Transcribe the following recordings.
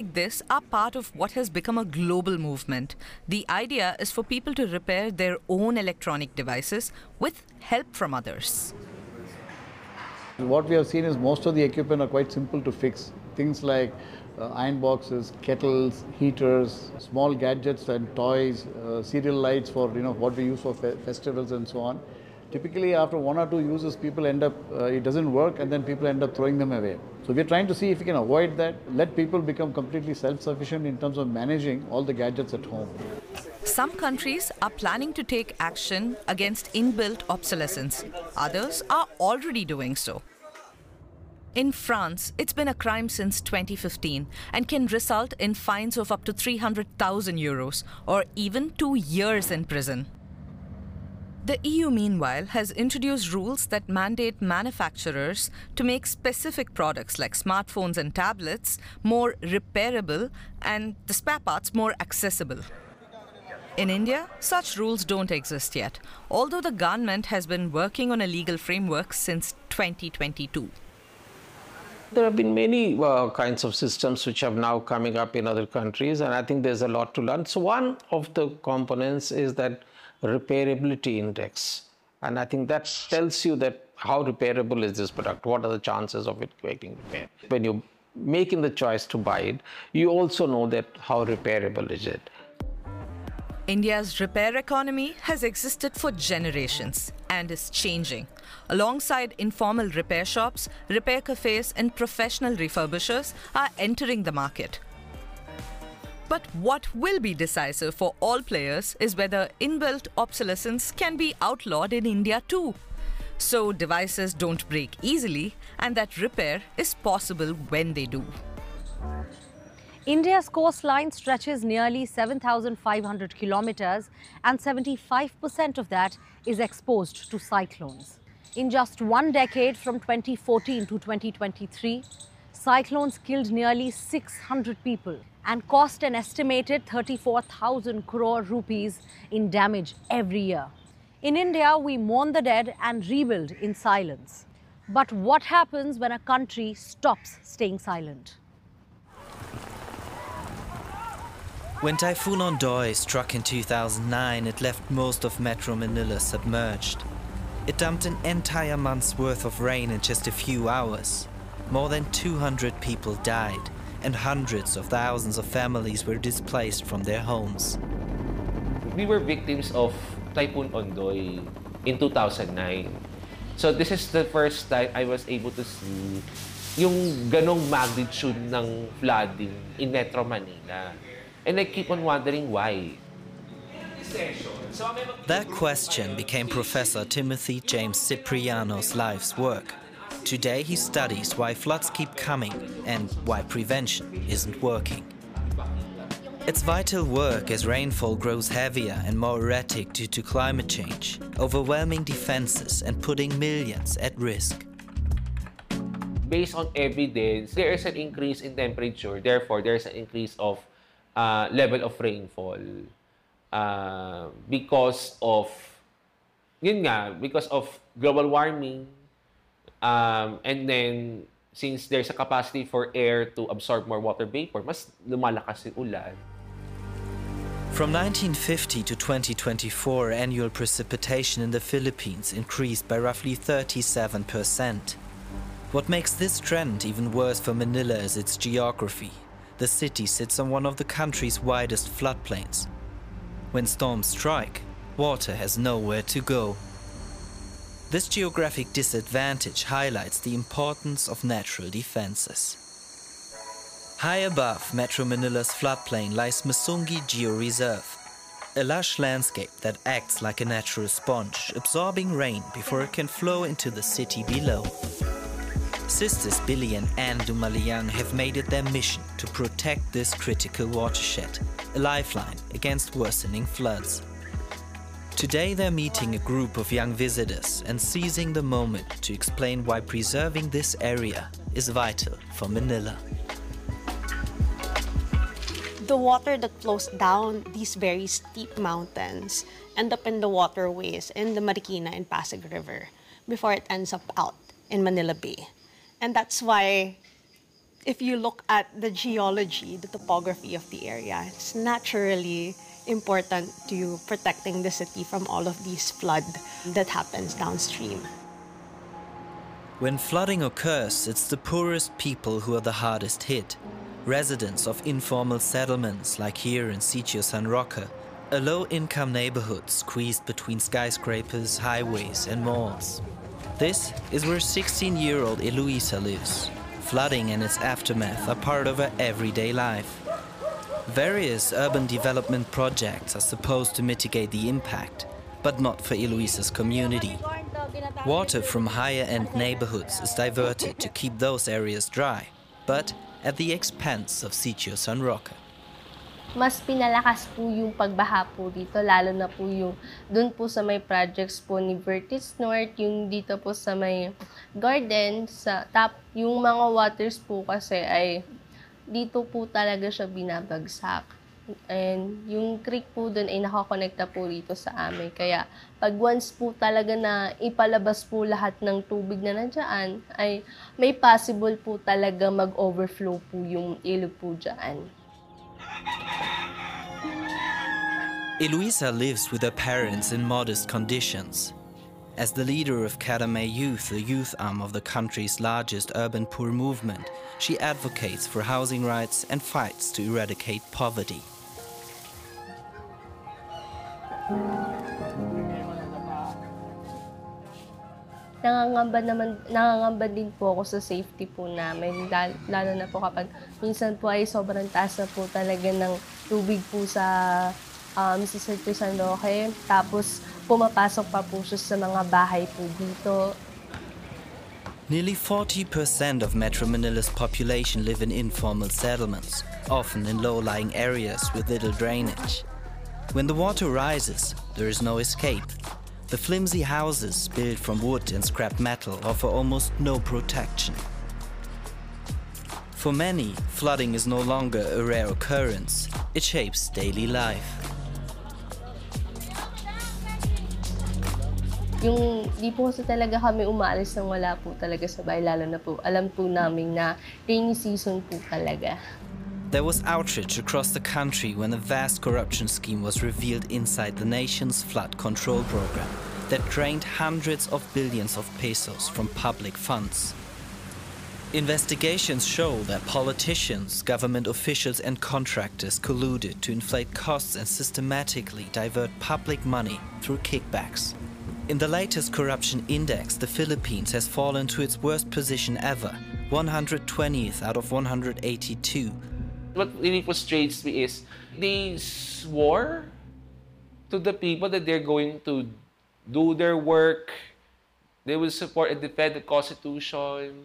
like this are part of what has become a global movement. The idea is for people to repair their own electronic devices with help from others. What we have seen is most of the equipment are quite simple to fix. Things like iron boxes, kettles, heaters, small gadgets and toys, serial lights for what we use for festivals and so on. Typically, after 1 or 2 uses, people end up, it doesn't work, and then people end up throwing them away. So we're trying to see if we can avoid that, let people become completely self-sufficient in terms of managing all the gadgets at home. Some countries are planning to take action against inbuilt obsolescence. Others are already doing so. In France, it's been a crime since 2015 and can result in fines of up to 300,000 euros or even 2 years in prison. The EU, meanwhile, has introduced rules that mandate manufacturers to make specific products like smartphones and tablets more repairable and the spare parts more accessible. In India, such rules don't exist yet, although the government has been working on a legal framework since 2022. There have been many kinds of systems which are now coming up in other countries, and I think there's a lot to learn. So one of the components is that repairability index, and I think that tells you that how repairable is this product, what are the chances of it getting repaired. When you're making the choice to buy it, you also know that how repairable is it. India's repair economy has existed for generations and is changing. Alongside informal repair shops, repair cafes and professional refurbishers are entering the market. But what will be decisive for all players is whether inbuilt obsolescence can be outlawed in India too, so devices don't break easily and that repair is possible when they do. India's coastline stretches nearly 7,500 kilometers and 75% of that is exposed to cyclones. In just one decade, from 2014 to 2023, cyclones killed nearly 600 people and cost an estimated 34,000 crore rupees in damage every year. In India, we mourn the dead and rebuild in silence. But what happens when a country stops staying silent? When Typhoon Ondoi struck in 2009, it left most of Metro Manila submerged. It dumped an entire month's worth of rain in just a few hours. More than 200 people died, and hundreds of thousands of families were displaced from their homes. We were victims of Typhoon Ondoi in 2009. So this is the first time I was able to see yung ganong magnitude ng flooding in Metro Manila. And I keep on wondering why. That question became Professor Timothy James Cipriano's life's work. Today he studies why floods keep coming and why prevention isn't working. It's vital work as rainfall grows heavier and more erratic due to climate change, overwhelming defenses and putting millions at risk. Based on evidence, there is an increase in temperature. Therefore, there's an increase of level of rainfall because of global warming, and then since there's a capacity for air to absorb more water vapor, mas lumalakas yung ulan. From 1950 to 2024, annual precipitation in the Philippines increased by roughly 37%. What makes this trend even worse for Manila is its geography. The city sits on one of the country's widest floodplains. When storms strike, water has nowhere to go. This geographic disadvantage highlights the importance of natural defenses. High above Metro Manila's floodplain lies Masungi Georeserve, a lush landscape that acts like a natural sponge, absorbing rain before it can flow into the city below. Sisters Billy and Anne Dumaliang have made it their mission to protect this critical watershed, a lifeline against worsening floods. Today they're meeting a group of young visitors and seizing the moment to explain why preserving this area is vital for Manila. The water that flows down these very steep mountains end up in the waterways in the Marikina and Pasig River before it ends up out in Manila Bay. And that's why If you look at the geology, the topography of the area, it's naturally important to protecting the city from all of these flood that happens downstream. When flooding occurs, it's the poorest people who are the hardest hit. Residents of informal settlements, like here in Sitio San Roque, a low-income neighborhood squeezed between skyscrapers, highways and malls. This is where 16-year-old Eloisa lives. Flooding and its aftermath are part of her everyday life. Various urban development projects are supposed to mitigate the impact, but not for Eloisa's community. Water from higher-end neighborhoods is diverted to keep those areas dry, but at the expense of Sitio San Roque. Mas pinalakas po yung pagbaha po dito, lalo na po yung dun po sa may projects po ni Vertis North, yung dito po sa may garden, sa top, yung mga waters po kasi ay dito po talaga siya binabagsak. And yung creek po dun ay nakakonekta po dito sa amin. Kaya pag once po talaga na ipalabas po lahat ng tubig na nandiyan, ay may possible po talaga mag-overflow po yung ilog po dyan. Eloisa lives with her parents in modest conditions. As the leader of Kadame Youth, the youth arm of the country's largest urban poor movement, she advocates for housing rights and fights to eradicate poverty. Nangangamba din po ako sa safety po namin, lalo na po kapag minsan po ay sobrang taas na po talaga ng tubig po sa Sitio San Roque, tapos pumapasok pa po siya sa mga bahay po dito. Nearly 40% of Metro Manila's population live in informal settlements, often in low-lying areas with little drainage. When the water rises, there is no escape. The flimsy houses, built from wood and scrap metal, offer almost no protection. For many, flooding is no longer a rare occurrence. It shapes daily life. Yung di po kasi talaga kami umaalis nang wala po talaga sa bahay, lalo na po alam po namin na rainy season po talaga. There was outrage across the country when a vast corruption scheme was revealed inside the nation's flood control program that drained hundreds of billions of pesos from public funds. Investigations show that politicians, government officials and contractors colluded to inflate costs and systematically divert public money through kickbacks. In the latest corruption index, the Philippines has fallen to its worst position ever, 120th out of 182. What really frustrates me is they swore to the people that they're going to do their work, they will support and defend the Constitution.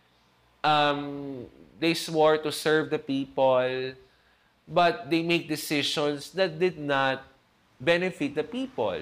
They swore to serve the people, but they make decisions that did not benefit the people.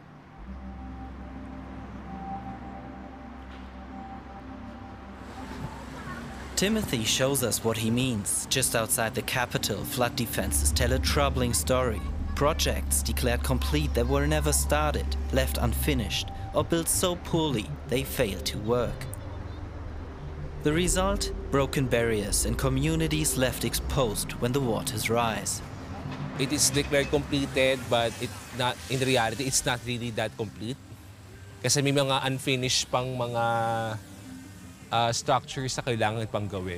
Timothy shows us what he means. Just outside the capital, flood defenses tell a troubling story. Projects declared complete that were never started, left unfinished, or built so poorly they failed to work. The result? Broken barriers and communities left exposed when the waters rise. It is declared completed, but in reality, it's not really that complete. Kasi may mga unfinished pang mga structures na kailangan pang gawin.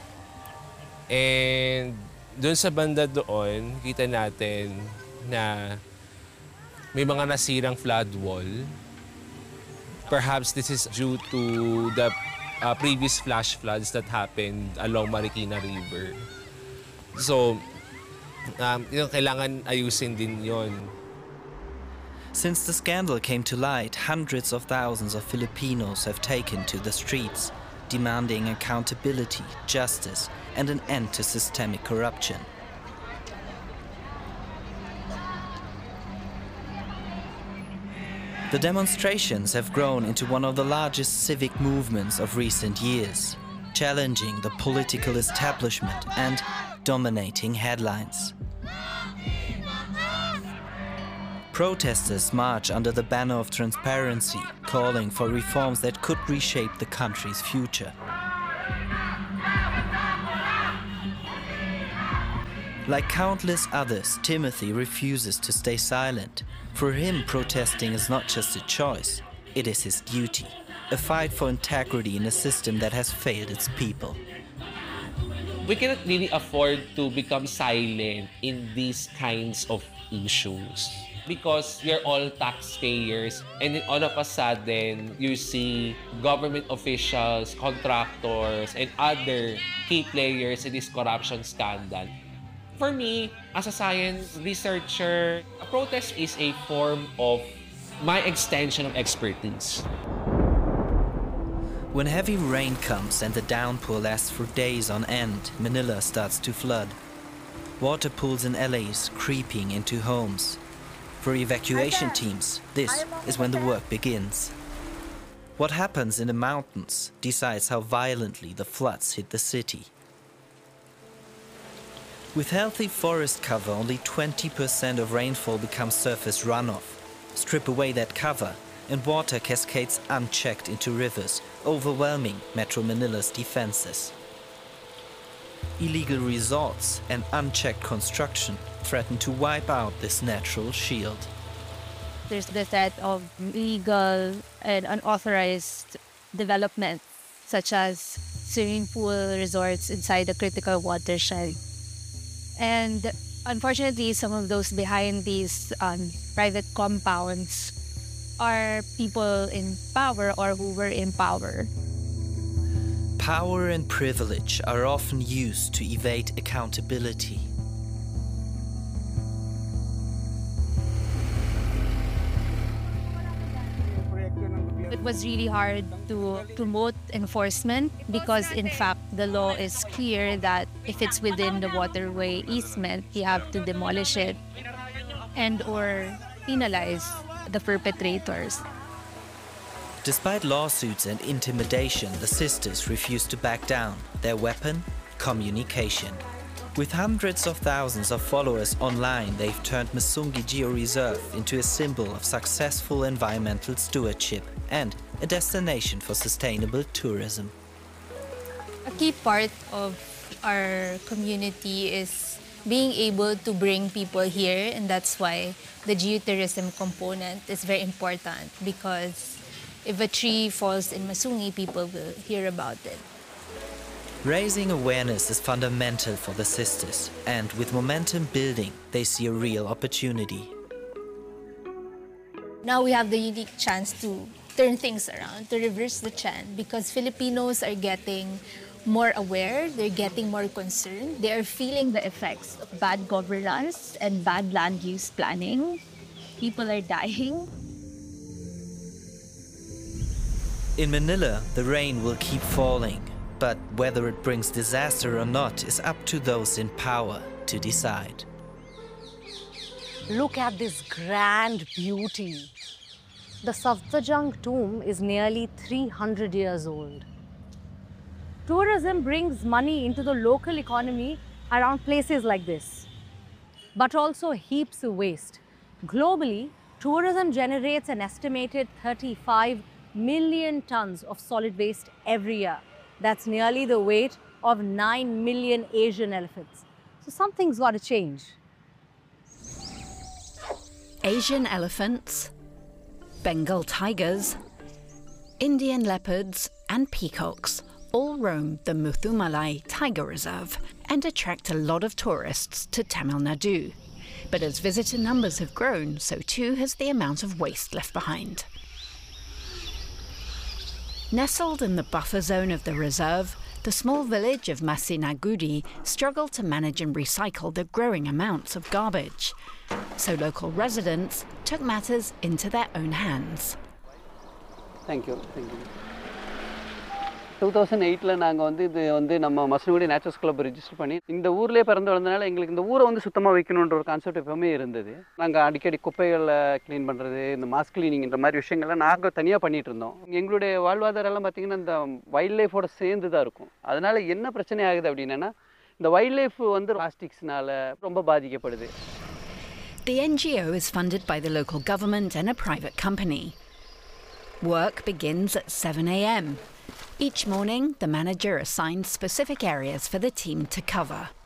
And doon sa banda doon, kita natin na may mga nasirang flood wall. Perhaps this is due to the previous flash floods that happened along Marikina River. So, kailangan ayusin din yon. Since the scandal came to light, hundreds of thousands of Filipinos have taken to the streets, demanding accountability, justice, and an end to systemic corruption. The demonstrations have grown into one of the largest civic movements of recent years, challenging the political establishment and dominating headlines. Protesters march under the banner of transparency, calling for reforms that could reshape the country's future. Like countless others, Timothy refuses to stay silent. For him, protesting is not just a choice, it is his duty. A fight for integrity in a system that has failed its people. We cannot really afford to become silent in these kinds of issues because we're all taxpayers, and then all of a sudden you see government officials, contractors, and other key players in this corruption scandal. For me, as a science researcher, a protest is a form of my extension of expertise. When heavy rain comes and the downpour lasts for days on end, Manila starts to flood. Water pools in alleys creeping into homes. For evacuation teams, this is when the work begins. What happens in the mountains decides how violently the floods hit the city. With healthy forest cover, only 20% of rainfall becomes surface runoff. Strip away that cover, and water cascades unchecked into rivers, overwhelming Metro Manila's defenses. Illegal resorts and unchecked construction threaten to wipe out this natural shield. There's the threat of illegal and unauthorized development, such as swimming pool resorts inside the critical watershed. And unfortunately, some of those behind these private compounds are people in power or who were in power. Power and privilege are often used to evade accountability. It was really hard to promote enforcement because, in fact, the law is clear that if it's within the waterway easement, you have to demolish it and or penalize the perpetrators. Despite lawsuits and intimidation, the sisters refused to back down. Their weapon? Communication. With hundreds of thousands of followers online, they've turned Masungi Georeserve into a symbol of successful environmental stewardship and a destination for sustainable tourism. A key part of our community is being able to bring people here, and that's why the geotourism component is very important, because if a tree falls in Masungi, people will hear about it. Raising awareness is fundamental for the sisters, and with momentum building, they see a real opportunity. Now we have the unique chance to turn things around, to reverse the trend, because Filipinos are getting more aware, they're getting more concerned, they are feeling the effects of bad governance and bad land use planning. People are dying. In Manila, the rain will keep falling, but whether it brings disaster or not is up to those in power to decide. Look at this grand beauty. The Safdarjung tomb is nearly 300 years old. Tourism brings money into the local economy around places like this, but also heaps of waste. Globally, tourism generates an estimated 35 million tons of solid waste every year. That's nearly the weight of 9 million Asian elephants. So something's got to change. Asian elephants, Bengal tigers, Indian leopards and peacocks all roam the Muthumalai Tiger Reserve and attract a lot of tourists to Tamil Nadu. But as visitor numbers have grown, so too has the amount of waste left behind. Nestled in the buffer zone of the reserve, the small village of Masinagudi struggle to manage and recycle the growing amounts of garbage. So local residents took matters into their own hands. Thank you. 2008ல நாங்க இது நம்ம Masinagudi nature's club register பண்ணி இந்த ஊர்லயே பிறந்து வளர்ந்தனால எங்களுக்கு இந்த ஊரை சுத்தமா வைக்கணும்ன்ற ஒரு கான்செப்ட் எப்பவுமே இருந்தது. நாங்க அடிக்கடி குப்பைகளை க்ளீன் பண்றது, இந்த மாஸ் கிளீனிங்ன்ற மாதிரி விஷயங்களை நாங்க தனியா பண்ணிட்டு இருந்தோம். எங்களுடைய வாழ்வாதாரம் எல்லாம் பாத்தீங்கன்னா இந்த வைல்ட் லைஃபோட சேர்ந்து தான் இருக்கும். அதனால என்ன பிரச்சனை ஆகுது அப்படின்னா இந்த வைல்ட் லைஃப் பிளாஸ்டிக்ஸ்னால ரொம்ப பாதிக்கப்படுது. The NGO is funded by the local government and a private company. Work begins at 7 a.m. Each morning, the manager assigns specific areas for the team to cover.